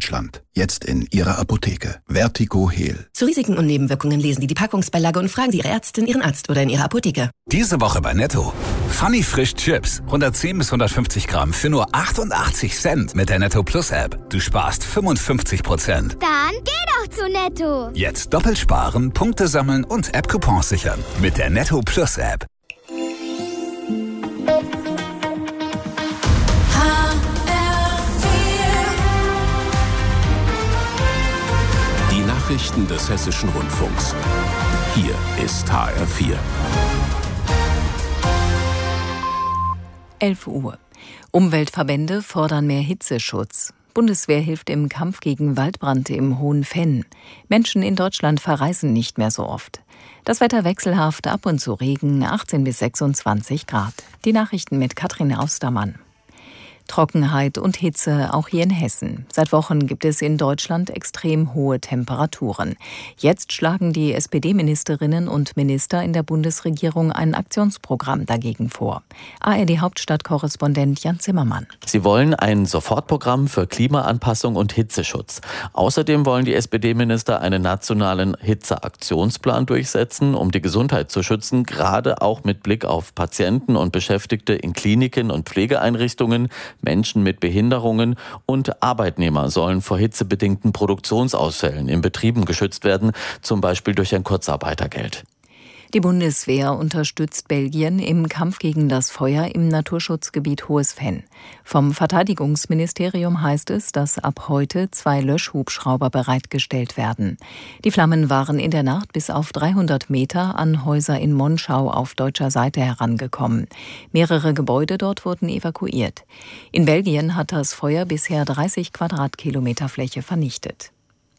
Deutschland. Jetzt in Ihrer Apotheke. Vertigo Heal. Zu Risiken und Nebenwirkungen lesen Sie die Packungsbeilage und fragen Sie Ihre Ärztin, Ihren Arzt oder in Ihrer Apotheke. Diese Woche bei Netto. Funny Frisch Chips. 110 bis 150 Gramm für nur 88 Cent mit der Netto Plus App. Du sparst 55%. Dann geh doch zu Netto. Jetzt doppelt sparen, Punkte sammeln und App-Coupons sichern. Mit der Netto Plus App. Die Nachrichten des Hessischen Rundfunks. Hier ist HR4. 11 Uhr. Umweltverbände fordern mehr Hitzeschutz. Bundeswehr hilft im Kampf gegen Waldbrand im Hohen Venn. Menschen in Deutschland verreisen nicht mehr so oft. Das Wetter wechselhaft, ab und zu Regen, 18 bis 26 Grad. Die Nachrichten mit Katrin Austermann. Trockenheit und Hitze auch hier in Hessen. Seit Wochen gibt es in Deutschland extrem hohe Temperaturen. Jetzt schlagen die SPD-Ministerinnen und Minister in der Bundesregierung ein Aktionsprogramm dagegen vor. ARD-Hauptstadtkorrespondent Jan Zimmermann. Sie wollen ein Sofortprogramm für Klimaanpassung und Hitzeschutz. Außerdem wollen die SPD-Minister einen nationalen Hitzeaktionsplan durchsetzen, um die Gesundheit zu schützen, gerade auch mit Blick auf Patienten und Beschäftigte in Kliniken und Pflegeeinrichtungen. Menschen mit Behinderungen und Arbeitnehmer sollen vor hitzebedingten Produktionsausfällen in Betrieben geschützt werden, zum Beispiel durch ein Kurzarbeitergeld. Die Bundeswehr unterstützt Belgien im Kampf gegen das Feuer im Naturschutzgebiet Hohes Venn. Vom Verteidigungsministerium heißt es, dass ab heute 2 Löschhubschrauber bereitgestellt werden. Die Flammen waren in der Nacht bis auf 300 Meter an Häuser in Monschau auf deutscher Seite herangekommen. Mehrere Gebäude dort wurden evakuiert. In Belgien hat das Feuer bisher 30 Quadratkilometer Fläche vernichtet.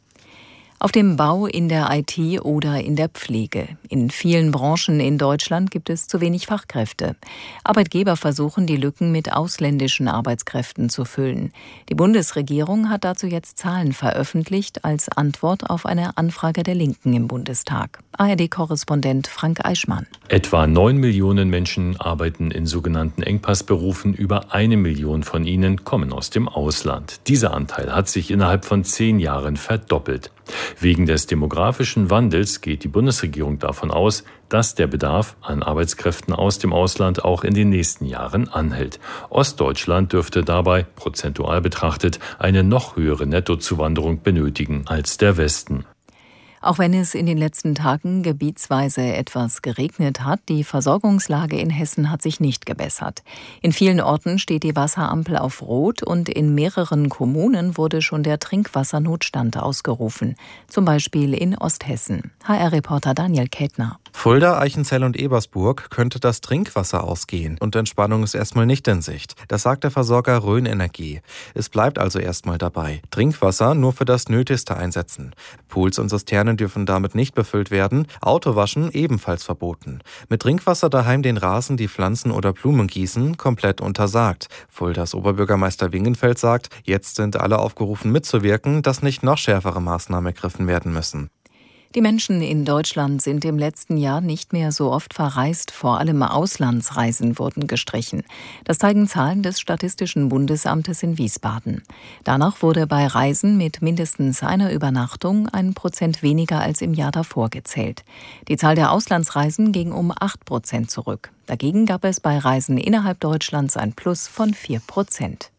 Auf dem Bau, in der IT oder in der Pflege. In vielen Branchen in Deutschland gibt es zu wenig Fachkräfte. Arbeitgeber versuchen, die Lücken mit ausländischen Arbeitskräften zu füllen. Die Bundesregierung hat dazu jetzt Zahlen veröffentlicht als Antwort auf eine Anfrage der Linken im Bundestag. ARD-Korrespondent Frank Eichmann. Etwa 9 Millionen Menschen arbeiten in sogenannten Engpassberufen. Über 1 Million von ihnen kommen aus dem Ausland. Dieser Anteil hat sich innerhalb von 10 Jahren verdoppelt. Wegen des demografischen Wandels geht die Bundesregierung davon aus, dass der Bedarf an Arbeitskräften aus dem Ausland auch in den nächsten Jahren anhält. Ostdeutschland dürfte dabei, prozentual betrachtet, eine noch höhere Nettozuwanderung benötigen als der Westen. Auch wenn es in den letzten Tagen gebietsweise etwas geregnet hat, die Versorgungslage in Hessen hat sich nicht gebessert. In vielen Orten steht die Wasserampel auf Rot und in mehreren Kommunen wurde schon der Trinkwassernotstand ausgerufen. Zum Beispiel in Osthessen. HR-Reporter Daniel Kätner. Fulda, Eichenzell und Ebersburg könnte das Trinkwasser ausgehen und Entspannung ist erstmal nicht in Sicht. Das sagt der Versorger Rhön Energie. Es bleibt also erstmal dabei. Trinkwasser nur für das Nötigste einsetzen. Pools und Zisternen dürfen damit nicht befüllt werden. Autowaschen ebenfalls verboten. Mit Trinkwasser daheim den Rasen, die Pflanzen oder Blumen gießen, komplett untersagt. Fuldas Oberbürgermeister Wingenfeld sagt, jetzt sind alle aufgerufen mitzuwirken, dass nicht noch schärfere Maßnahmen ergriffen werden müssen. Die Menschen in Deutschland sind im letzten Jahr nicht mehr so oft verreist, vor allem Auslandsreisen wurden gestrichen. Das zeigen Zahlen des Statistischen Bundesamtes in Wiesbaden. Danach wurde bei Reisen mit mindestens einer Übernachtung 1% weniger als im Jahr davor gezählt. Die Zahl der Auslandsreisen ging um 8% zurück. Dagegen gab es bei Reisen innerhalb Deutschlands ein Plus von 4%.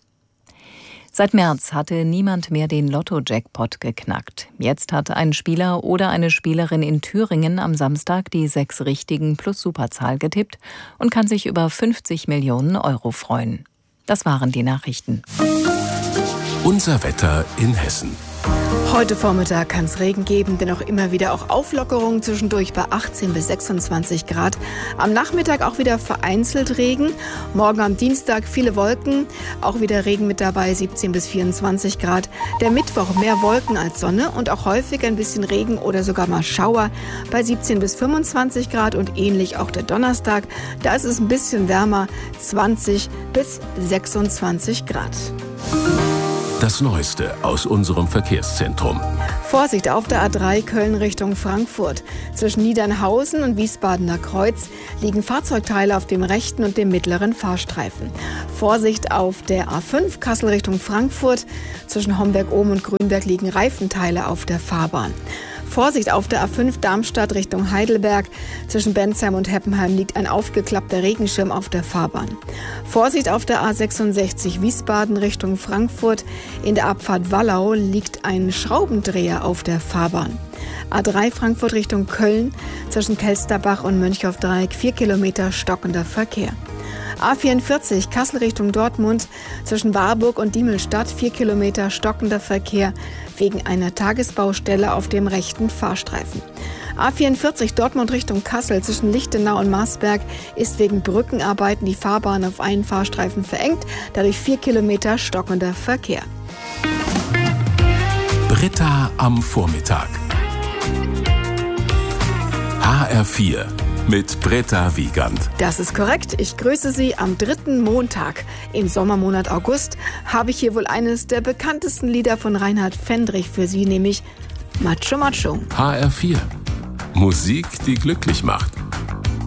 Seit März hatte niemand mehr den Lotto-Jackpot geknackt. Jetzt hat ein Spieler oder eine Spielerin in Thüringen am Samstag die 6 richtigen plus Superzahl getippt und kann sich über 50 Millionen Euro freuen. Das waren die Nachrichten. Unser Wetter in Hessen. Heute Vormittag kann es Regen geben, dennoch immer wieder auch Auflockerungen zwischendurch bei 18 bis 26 Grad. Am Nachmittag auch wieder vereinzelt Regen. Morgen am Dienstag viele Wolken, auch wieder Regen mit dabei, 17 bis 24 Grad. Der Mittwoch mehr Wolken als Sonne und auch häufig ein bisschen Regen oder sogar mal Schauer bei 17 bis 25 Grad und ähnlich auch der Donnerstag. Da ist es ein bisschen wärmer, 20 bis 26 Grad. Das Neueste aus unserem Verkehrszentrum. Vorsicht auf der A3 Köln Richtung Frankfurt. Zwischen Niedernhausen und Wiesbadener Kreuz liegen Fahrzeugteile auf dem rechten und dem mittleren Fahrstreifen. Vorsicht auf der A5 Kassel Richtung Frankfurt. Zwischen Homberg-Ohm und Grünberg liegen Reifenteile auf der Fahrbahn. Vorsicht auf der A5 Darmstadt Richtung Heidelberg. Zwischen Bensheim und Heppenheim liegt ein aufgeklappter Regenschirm auf der Fahrbahn. Vorsicht auf der A66 Wiesbaden Richtung Frankfurt. In der Abfahrt Wallau liegt ein Schraubendreher auf der Fahrbahn. A3 Frankfurt Richtung Köln. Zwischen Kelsterbach und Mönchhoff-Dreieck 4 Kilometer stockender Verkehr. A44 Kassel Richtung Dortmund, zwischen Warburg und Diemelstadt 4 Kilometer stockender Verkehr wegen einer Tagesbaustelle auf dem rechten Fahrstreifen. A44 Dortmund Richtung Kassel zwischen Lichtenau und Marsberg ist wegen Brückenarbeiten die Fahrbahn auf einen Fahrstreifen verengt, dadurch 4 Kilometer stockender Verkehr. Britta am Vormittag. HR4 mit Britta Wiegand. Das ist korrekt. Ich grüße Sie am 3. Montag. Im Sommermonat August habe ich hier wohl eines der bekanntesten Lieder von Reinhard Fendrich für Sie, nämlich Macho Macho. HR4. Musik, die glücklich macht.